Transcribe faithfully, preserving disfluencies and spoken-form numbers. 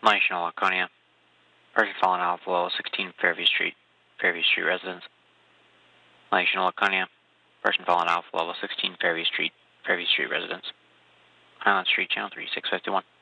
National Laconia. Person fallen Alpha Level sixteen Fairview Street, Fairview Street residence. National Laconia. Person fallen Alpha Level sixteen Fairview Street, Fairview Street residence. Highland Street, Channel three six five two one.